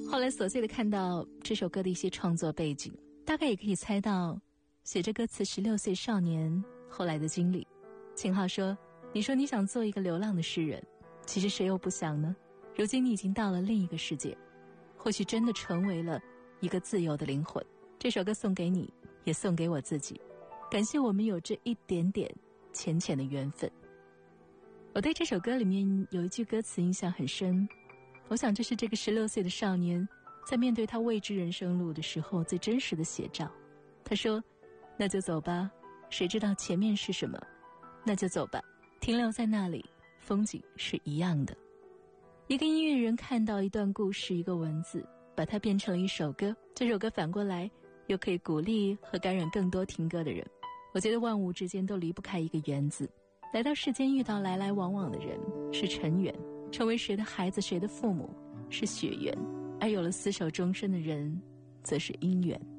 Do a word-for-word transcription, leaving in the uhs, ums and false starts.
后来琐碎地看到这首歌的一些创作背景，大概也可以猜到写着歌词十六岁少年后来的经历。秦昊说，你说你想做一个流浪的诗人，其实谁又不想呢？如今你已经到了另一个世界，或许真的成为了一个自由的灵魂。这首歌送给你，也送给我自己，感谢我们有这一点点浅浅的缘分。我对这首歌里面有一句歌词印象很深，我想这是这个十六岁的少年在面对他未知人生路的时候最真实的写照。他说，那就走吧，谁知道前面是什么，那就走吧，停留在那里，风景是一样的。一个音乐人看到一段故事，一个文字，把它变成了一首歌，这首歌反过来又可以鼓励和感染更多听歌的人。我觉得万物之间都离不开一个缘字，来到世间遇到来来往往的人是尘缘，成为谁的孩子谁的父母是血缘，而有了厮守终身的人则是姻缘。